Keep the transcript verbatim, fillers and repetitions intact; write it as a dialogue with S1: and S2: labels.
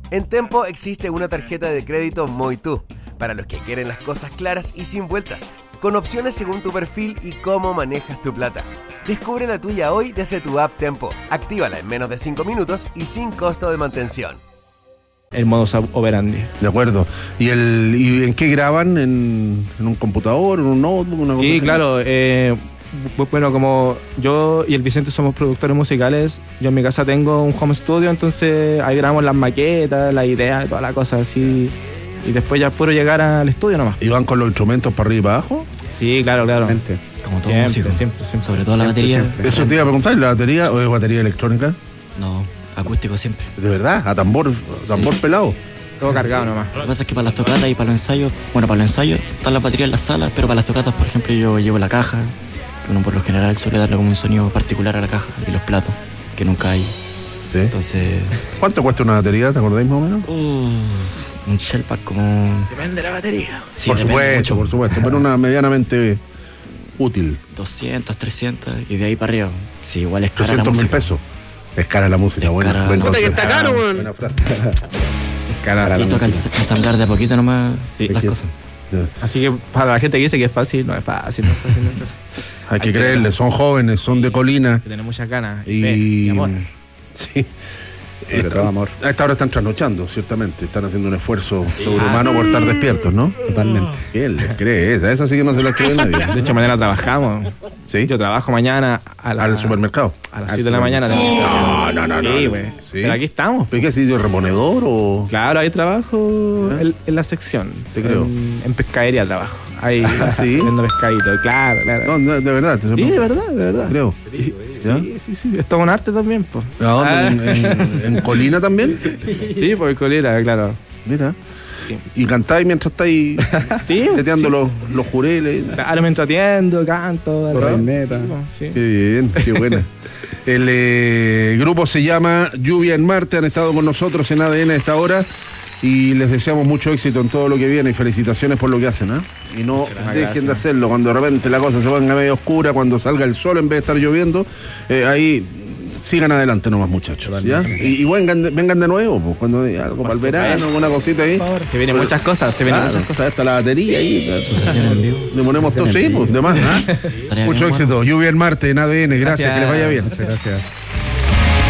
S1: En Tempo existe una tarjeta de crédito Muy Tú, para los que quieren las cosas claras y sin vueltas, con opciones según tu perfil y cómo manejas tu plata. Descubre la tuya hoy desde tu app Tempo. Actívala en menos de cinco minutos y sin costo de mantención.
S2: El modus operandi.
S3: De acuerdo. ¿Y el y en qué graban? ¿En, en un computador, en un notebook? Una
S2: Sí,
S3: cosa
S2: claro. Eh, bueno, como yo y el Vicente somos productores musicales, yo en mi casa tengo un home studio, entonces ahí grabamos las maquetas, las ideas, todas las cosas así. Y después ya puro llegar al estudio nomás.
S3: ¿Y van con los instrumentos para arriba y para abajo?
S2: Sí, claro, claro.
S4: Gente.
S5: Como todo
S2: Siempre,
S5: músico.
S2: siempre, siempre.
S5: Sobre todo la
S2: Siempre,
S5: batería.
S2: siempre.
S3: Eso te iba a preguntar, ¿la batería o es batería electrónica?
S5: No, acústico siempre.
S3: ¿De verdad? ¿A tambor, a tambor
S5: Sí.
S3: pelado?
S2: Todo cargado nomás.
S5: Lo que pasa es que para las tocatas y para los ensayos, bueno, para los ensayos están las baterías en las salas, pero para las tocatas, por ejemplo, yo llevo la caja, que uno por lo general suele darle como un sonido particular a la caja, y los platos, que nunca hay.
S3: Sí.
S5: Entonces,
S3: ¿Cuánto cuesta una batería? ¿Te acordáis más o menos?
S5: uh, un shell pack como...
S2: Depende de la batería.
S5: Sí,
S3: por
S5: depende
S3: supuesto,
S5: mucho.
S3: por supuesto, pero una medianamente útil.
S5: doscientos, trescientos y de ahí para arriba. Sí, igual es cara la
S3: trescientos mil
S5: música.
S3: pesos. Es cara la música,
S5: Es
S3: buena.
S5: cara
S3: Buen
S5: la
S3: concepto.
S2: música. Está caro, weón.
S3: Buena frase.
S2: Cara.
S5: Y toca ensamblar de a poquito nomás
S2: Sí.
S5: las
S3: Es que-
S5: cosas.
S2: Así que para la gente que dice que es fácil, no es fácil, no es fácil, no es fácil.
S3: Hay que
S2: Hay que
S3: creerle, son jóvenes, son de colina.
S2: Hay que tener muchas ganas y, fe
S3: Y.
S2: y amor.
S3: Sí.
S4: Sobre
S3: Esta-
S4: todo amor.
S3: A esta hora están trasnochando, ciertamente. Están haciendo un esfuerzo sobrehumano por estar despiertos, ¿no?
S4: Totalmente.
S3: ¿Quién les cree esa? Esa sí que no se la cree nadie.
S2: De hecho, mañana trabajamos.
S3: ¿Sí?
S2: Yo trabajo mañana a la,
S3: Al supermercado.
S2: a las
S4: Al
S2: siete de la mañana.
S3: No, no, no, no.
S2: Sí, güey.
S3: Sí.
S2: Pero aquí estamos.
S3: ¿Pero qué sitio reponedor o...?
S2: Claro, ahí trabajo en, en la sección.
S3: Te creo.
S2: En, en pescadería trabajo. Ahí
S3: Ah, ¿sí?
S2: viendo pescadito. Claro, claro.
S3: No, no, de verdad. te-
S2: Sí, de verdad, de verdad.
S3: Creo. ¿Ya?
S2: Sí, sí, sí. Es todo un arte también, pues.
S3: ¿A dónde? ¿En, en- en Colina también?
S2: Sí, pues colera, claro.
S3: Mira.
S2: Sí.
S3: Y cantáis mientras estáis
S2: Sí,
S3: teteando
S2: sí.
S3: los, los jureles.
S2: Claro, mientras atiendo, canto.
S4: Soy
S2: ¿verdad?
S4: neta.
S2: Sí,
S3: Qué bien, qué buena. El eh, grupo se llama Lluvia en Marte, han estado con nosotros en A D N a esta hora y les deseamos mucho éxito en todo lo que viene y felicitaciones por lo que hacen, ¿ah? Y no
S2: Muchísimas
S3: dejen
S2: gracias.
S3: de hacerlo cuando de repente la cosa se ponga medio oscura, cuando salga el sol en vez de estar lloviendo, eh, ahí sigan adelante nomás, muchachos, ¿ya? Y, y vengan, de- vengan de nuevo, pues, cuando hay algo para el verano, una cosita ahí.
S2: Se vienen muchas cosas, se vienen
S3: Claro,
S2: muchas cosas.
S3: está hasta la batería ahí.
S5: Su sesión en vivo.
S3: Le ponemos todo, sí, pues, de más, ¿ah?
S5: Estaría
S3: Mucho
S5: bien,
S3: éxito. Lluvia en Marte, en A D N, gracias,
S2: Gracias.
S3: que les vaya bien.
S4: Muchas gracias.